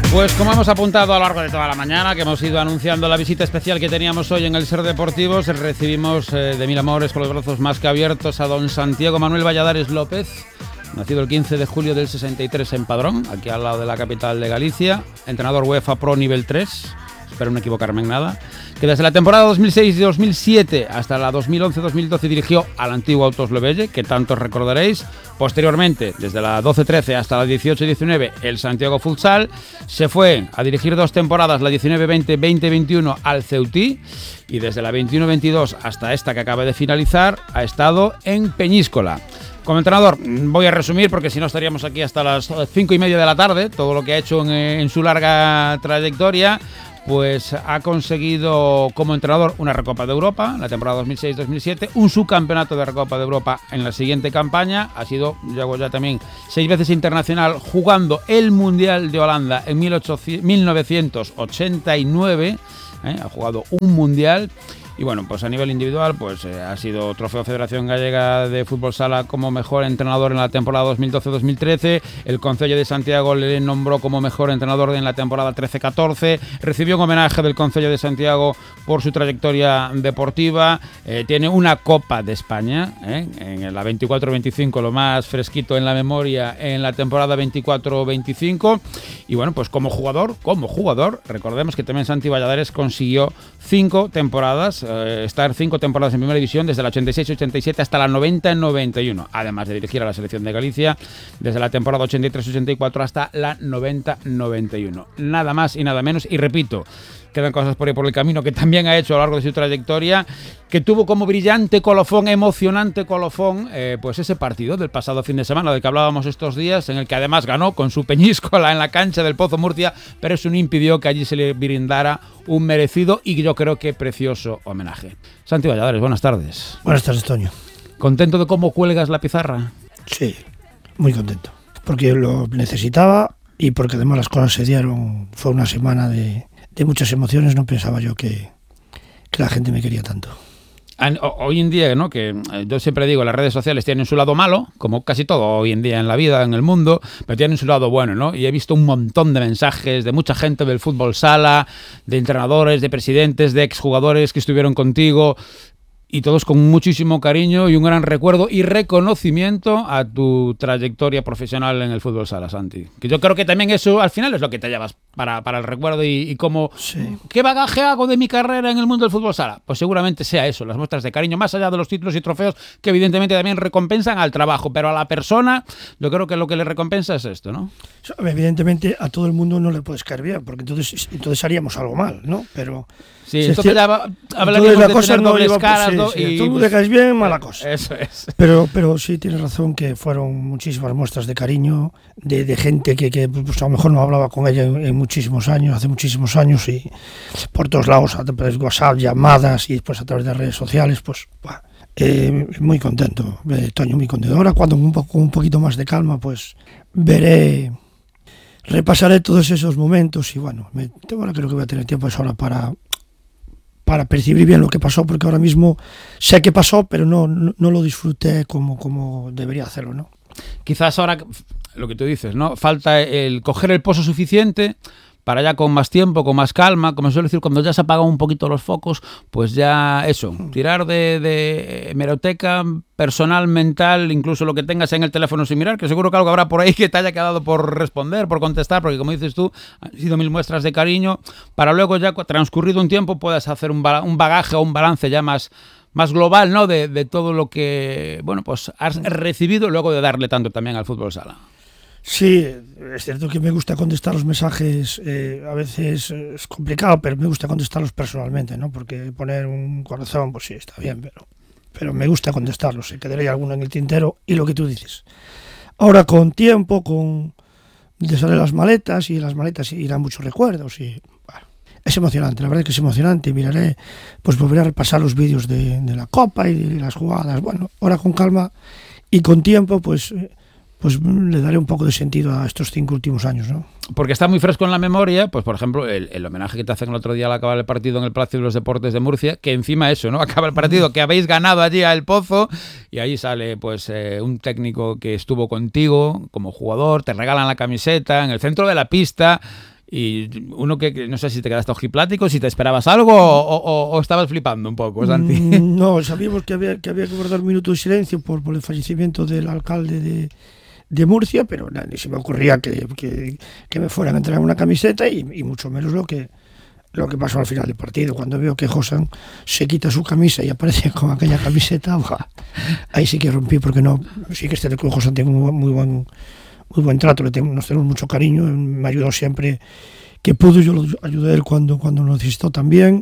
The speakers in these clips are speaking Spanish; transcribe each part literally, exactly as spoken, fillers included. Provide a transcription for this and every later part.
Pues como hemos apuntado a lo largo de toda la mañana, que hemos ido anunciando la visita especial que teníamos hoy en el Ser Deportivos, recibimos eh, de mil amores con los brazos más que abiertos a don Santiago Manuel Valladares López, nacido el quince de julio del sesenta y tres en Padrón, aquí al lado de la capital de Galicia, entrenador UEFA Pro nivel tres, espero no equivocarme en nada, que desde la temporada dos mil seis y dos mil siete hasta la dos mil once dos mil doce dirigió al antiguo Autos Lovelle, que tantos recordaréis. Posteriormente, desde la doce trece hasta la dieciocho diecinueve, el Santiago Futsal. Se fue a dirigir dos temporadas, la diecinueve veinte, veinte veintiuno, al Ceutí. Y desde la veintiuno veintidós hasta esta que acaba de finalizar, ha estado en Peñíscola. Como entrenador, voy a resumir porque si no estaríamos aquí hasta las cinco y media de la tarde, todo lo que ha hecho en, en su larga trayectoria. Pues ha conseguido como entrenador una Recopa de Europa, la temporada dos mil seis dos mil siete, un subcampeonato de Recopa de Europa en la siguiente campaña, ha sido ya, ya también seis veces internacional, jugando el Mundial de Holanda en mil novecientos ochenta y nueve, ¿eh? Ha jugado un Mundial. Y bueno, pues a nivel individual, pues eh, ha sido trofeo Federación Gallega de Fútbol Sala como mejor entrenador en la temporada dos mil doce dos mil trece. El Concello de Santiago le nombró como mejor entrenador en la temporada trece catorce. Recibió un homenaje del Concello de Santiago por su trayectoria deportiva. Eh, tiene una Copa de España, ¿eh? En la veinticuatro veinticinco, lo más fresquito en la memoria, en la temporada veinticuatro veinticinco. Y bueno, pues como jugador, como jugador, recordemos que también Santi Valladares consiguió cinco temporadas, eh, estar cinco temporadas en primera división, desde la ochenta y seis ochenta y siete hasta la noventa noventa y uno, además de dirigir a la selección de Galicia desde la temporada ochenta y tres ochenta y cuatro hasta la noventa noventa y uno. Nada más y nada menos, y repito, quedan cosas por ahí por el camino que también ha hecho a lo largo de su trayectoria, que tuvo como brillante colofón, emocionante colofón, eh, pues ese partido del pasado fin de semana del que hablábamos estos días, en el que además ganó con su Peñíscola en la cancha del Pozo Murcia, pero eso no impidió que allí se le brindara un merecido y yo creo que precioso homenaje. Santi Valladares, buenas tardes. Buenas tardes, Toño. ¿Contento de cómo cuelgas la pizarra? Sí, muy contento, porque lo necesitaba y porque además las cosas se dieron. Fue una semana de, de muchas emociones. No pensaba yo que, que la gente me quería tanto. Hoy en día, ¿no? Que yo siempre digo, las redes sociales tienen su lado malo, como casi todo hoy en día en la vida, en el mundo, pero tienen su lado bueno, ¿no? Y he visto un montón de mensajes de mucha gente del fútbol sala, de entrenadores, de presidentes, de exjugadores que estuvieron contigo, y todos con muchísimo cariño y un gran recuerdo y reconocimiento a tu trayectoria profesional en el fútbol sala, Santi. Que yo creo que también eso al final es lo que te llevas para, para el recuerdo y, y cómo... Sí. ¿Qué bagaje hago de mi carrera en el mundo del fútbol sala? Pues seguramente sea eso, las muestras de cariño, más allá de los títulos y trofeos que evidentemente también recompensan al trabajo, pero a la persona yo creo que lo que le recompensa es esto, ¿no? Evidentemente a todo el mundo no le puedes caer bien, porque entonces, entonces haríamos algo mal, ¿no? Pero... Sí, entonces ya va, hablaríamos la de cosa tener no dobles iba, caras, sí, sí, y tú pues, le caes bien, mala cosa. Eso es. Pero, pero sí tienes razón que fueron muchísimas muestras de cariño, de, de gente que, que pues, a lo mejor no hablaba con ella en, en muchísimos años, hace muchísimos años, y por todos lados, a través de WhatsApp, llamadas y después a través de redes sociales, pues bah, eh, muy contento, eh, Toño, muy contento. Ahora cuando un poco, un poquito más de calma, pues veré, repasaré todos esos momentos y bueno, me, bueno creo que voy a tener tiempo ahora para... para percibir bien lo que pasó, porque ahora mismo sé que pasó, pero no, no, no lo disfruté como, como debería hacerlo, ¿no? Quizás ahora, lo que tú dices, ¿no? Falta el coger el pozo suficiente para ya con más tiempo, con más calma, como suelo decir, cuando ya se apagan un poquito los focos, pues ya eso, tirar de, de hemeroteca personal, mental, incluso lo que tengas en el teléfono sin mirar, que seguro que algo habrá por ahí que te haya quedado por responder, por contestar, porque como dices tú, han sido mil muestras de cariño, para luego ya transcurrido un tiempo puedas hacer un, un bagaje o un balance ya más... más global, ¿no? De, de todo lo que, bueno, pues has recibido luego de darle tanto también al fútbol sala. Sí, es cierto que me gusta contestar los mensajes, eh, a veces es complicado, pero me gusta contestarlos personalmente, ¿no? Porque poner un corazón, pues sí, está bien, pero, pero me gusta contestarlos, se quedaría alguno en el tintero y lo que tú dices. Ahora con tiempo, con deshacer las maletas, y en las maletas irán muchos recuerdos y... bueno, es emocionante, la verdad es que es emocionante. Miraré, pues volveré a repasar los vídeos de, de la Copa y de las jugadas. Bueno, ahora con calma y con tiempo, pues, pues le daré un poco de sentido a estos cinco últimos años, ¿no? Porque está muy fresco en la memoria, pues por ejemplo, el, el homenaje que te hacen el otro día al acabar el partido en el Palacio de los Deportes de Murcia, que encima eso, ¿no? Acaba el partido, que habéis ganado allí a El Pozo, y ahí sale pues eh, un técnico que estuvo contigo como jugador, te regalan la camiseta en el centro de la pista. y uno que, que no sé si te quedaste ojiplático, si te esperabas algo o, o, o estabas flipando un poco, Santi. Mm, no, sabíamos que había que, había que guardar un minuto de silencio por, por el fallecimiento del alcalde de, de Murcia, pero nada, ni se me ocurría que, que, que me fueran a entregar una camiseta y, y mucho menos lo que lo que pasó al final del partido, cuando veo que Josan se quita su camisa y aparece con aquella camiseta, ¡buah! Ahí sí que rompí, porque no, sí que este con Josan tengo muy, muy buen muy buen trato, le tengo, nos tenemos mucho cariño, me ayudó siempre que pudo, yo lo ayudé a él cuando, cuando lo necesitó también,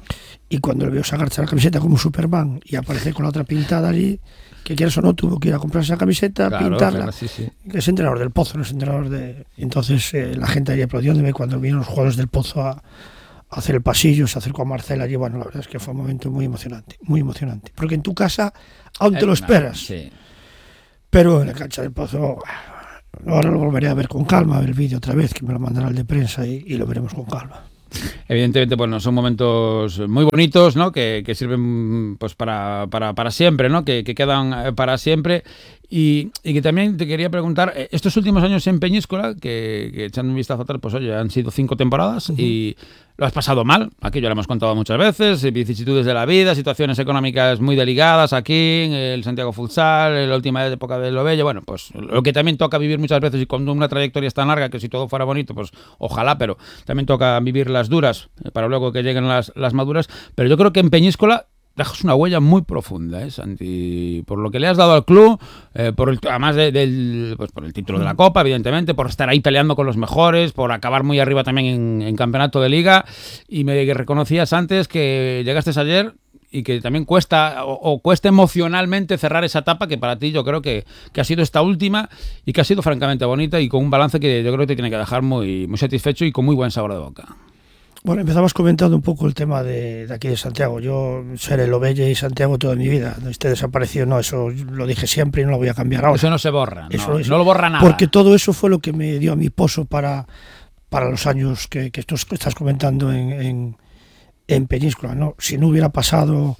y cuando le veo sacarse la camiseta como Superman y aparecer con la otra pintada allí, que quieras o no, tuvo que ir a comprar esa camiseta, claro, pintarla, claro, sí, sí. Es entrenador del Pozo, no es entrenador de... Entonces eh, la gente ahí aplaudiéndome cuando vinieron los jugadores del Pozo a hacer el pasillo, se acercó a Marcela allí, bueno, la verdad es que fue un momento muy emocionante, muy emocionante, porque en tu casa aún te lo esperas, sí. Pero en la cancha del Pozo, ahora lo volveré a ver con calma, a ver el vídeo otra vez, que me lo mandará el de prensa y, y lo veremos con calma. Evidentemente, bueno, son momentos muy bonitos, ¿no? Que, que sirven pues para, para, para siempre, ¿no? Que, que quedan para siempre. Y, y que también te quería preguntar, estos últimos años en Peñíscola, que, que echando un vistazo atrás, pues oye, han sido cinco temporadas, uh-huh. Y lo has pasado mal, aquí ya lo hemos contado muchas veces, vicisitudes de la vida, situaciones económicas muy delicadas aquí, el Santiago Futsal, la última época de Lobella, bueno, pues lo que también toca vivir muchas veces, y con una trayectoria es tan larga que si todo fuera bonito, pues ojalá, pero también toca vivir las duras para luego que lleguen las, las maduras, pero yo creo que en Peñíscola dejas una huella muy profunda, ¿eh, Santi? Por lo que le has dado al club, eh, por el, además de, del, pues por el título de la Copa, evidentemente, por estar ahí peleando con los mejores, por acabar muy arriba también en, en campeonato de Liga, y me reconocías antes que llegaste ayer y que también cuesta o, o cuesta emocionalmente cerrar esa etapa que para ti yo creo que, que ha sido esta última y que ha sido francamente bonita y con un balance que yo creo que te tiene que dejar muy, muy satisfecho y con muy buen sabor de boca. Bueno, empezabas comentando un poco el tema de, de aquí de Santiago. Yo seré Lobella y Santiago toda mi vida. Esté desaparecido, no, eso lo dije siempre y no lo voy a cambiar ahora. Eso no se borra, eso, no, eso, no lo borra nada. Porque todo eso fue lo que me dio a mi pozo para, para los años que, que estás comentando en, en, en Peñíscola, ¿no? Si no hubiera pasado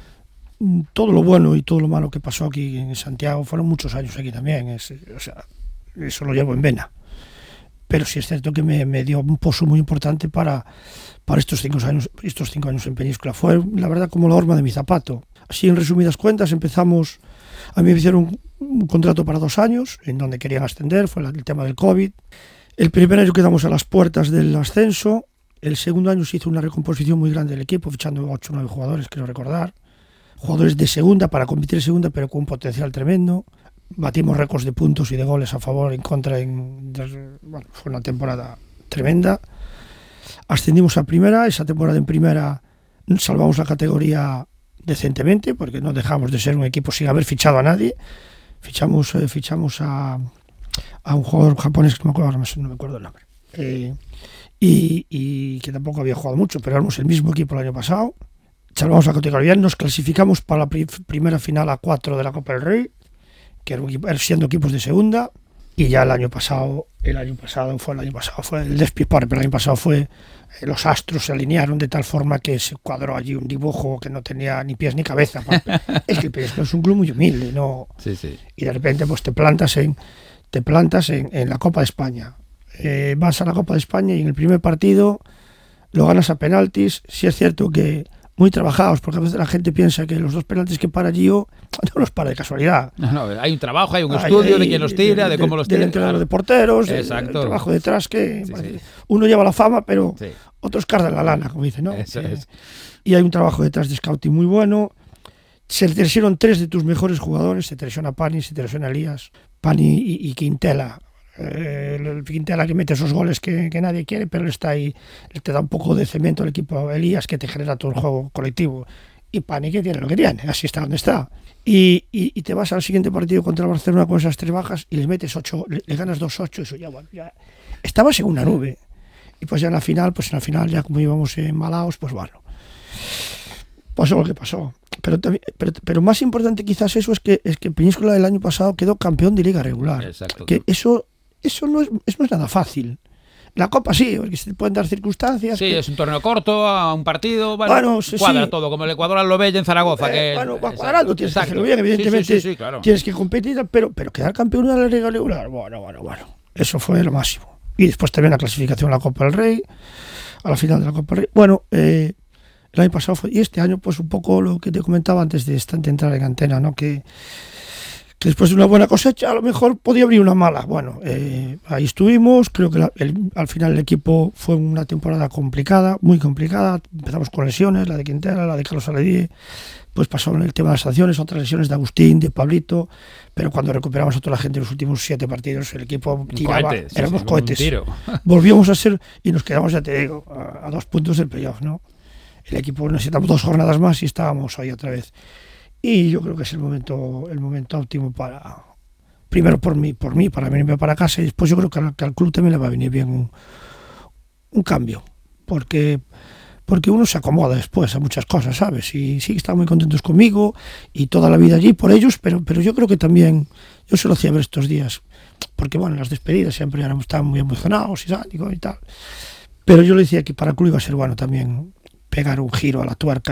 todo lo bueno y todo lo malo que pasó aquí en Santiago, fueron muchos años aquí también. Es, o sea, eso lo llevo en vena. Pero sí es cierto que me, me dio un pozo muy importante para, para estos, cinco años, estos cinco años en Peñíscola. Fue, la verdad, como la horma de mi zapato. Así, en resumidas cuentas, empezamos... A mí me hicieron un, un contrato para dos años, en donde querían ascender, fue el tema del COVID. El primer año quedamos a las puertas del ascenso. El segundo año se hizo una recomposición muy grande del equipo, fichando ocho o nueve jugadores, creo recordar. Jugadores de segunda, para competir en segunda, pero con un potencial tremendo. Batimos récords de puntos y de goles a favor, en contra. En, bueno, fue una temporada tremenda. Ascendimos a primera. Esa temporada en primera salvamos la categoría decentemente, porque no dejamos de ser un equipo sin haber fichado a nadie. Fichamos, eh, fichamos a, a un jugador japonés que no me acuerdo, no me acuerdo el nombre, eh, y, y que tampoco había jugado mucho, pero éramos el mismo equipo el año pasado. Salvamos la categoría, nos clasificamos para la pri- primera final a cuatro de la Copa del Rey, que eran equipo, siendo equipos de segunda, y ya el año pasado, el año pasado fue el año pasado fue el despipar, pero el año pasado fue eh, los astros se alinearon de tal forma que se cuadró allí un dibujo que no tenía ni pies ni cabeza. Es que el Peñíscola es un club muy humilde, ¿no? Sí, sí. Y de repente pues te plantas en te plantas en, en la Copa de España. Eh, vas a la Copa de España y en el primer partido lo ganas a penaltis. Sí es cierto que muy trabajados, porque a veces la gente piensa que los dos penaltis que para Gio no los para de casualidad. No, no, hay un trabajo, hay un hay, estudio hay, de quién los tira, de, de cómo los tira. Del entrenador de porteros, exacto. El trabajo detrás que sí, sí. Uno lleva la fama, pero sí. Otros cardan la lana, como dicen, ¿no? Eso eh, es. Y hay un trabajo detrás de scouting muy bueno. Se te lesionan tres de tus mejores jugadores, se te lesiona Pani, se te lesiona Elías, Pani y, y Quintela. Eh, el Quintela que mete esos goles que, que nadie quiere, pero él está ahí, él te da un poco de cemento al equipo. Elías que te genera todo el juego colectivo, y Pani que tiene lo que tiene, así está donde está. Y, y, y te vas al siguiente partido contra el Barcelona con esas tres bajas y le metes ocho, le, le ganas dos ocho, eso ya, bueno, ya estabas en una nube. Y pues ya en la final, pues en la final ya como íbamos embalados, pues bueno, pasó lo que pasó. Pero, pero, pero más importante quizás eso es que es que Peñíscola el año pasado quedó campeón de liga regular. Exacto. Que eso eso no es, eso no es nada fácil. La Copa sí, porque se pueden dar circunstancias. Sí, que... es un torneo corto, a un partido, bueno, bueno sí, cuadra sí. todo, como el Ecuador al Lobella en Zaragoza. Eh, que... Bueno, va cuadrando, tienes exacto. Que hacerlo bien, evidentemente. Sí, sí, sí, sí, claro. Tienes que competir, pero, pero quedar campeón de la liga regular, bueno, bueno, bueno. Eso fue lo máximo. y después también la clasificación a la Copa del Rey, a la final de la Copa del Rey. Bueno, eh, el año pasado fue, y este año pues un poco lo que te comentaba antes de, de entrar en antena, ¿no? Que, que después de una buena cosecha a lo mejor podía abrir una mala. Bueno, eh, ahí estuvimos, creo que la, el, al final el equipo fue una temporada complicada, muy complicada. Empezamos con lesiones, la de Quintera, la de Carlos Aledí, pues pasó el tema de las sanciones, otras lesiones de Agustín, de Pablito, pero cuando recuperamos a toda la gente en los últimos siete partidos, el equipo tiraba, cohetes, éramos sí, cohetes. Un Volvíamos a ser, y nos quedamos, ya te digo, a, a dos puntos del playoff, ¿no? El equipo necesitamos dos jornadas más y estábamos ahí otra vez. Y yo creo que es el momento, el momento óptimo para, primero por mí, por mí, para venirme para casa, y después yo creo que al, que al club también le va a venir bien un, un cambio, porque porque uno se acomoda después a muchas cosas, ¿sabes? Y sí, están muy contentos conmigo y toda la vida allí por ellos, pero, pero yo creo que también, yo se lo hacía ver estos días, porque bueno, las despedidas siempre estaban muy emocionados y, y tal, pero yo le decía que para el club iba a ser bueno también pegar un giro a la tuerca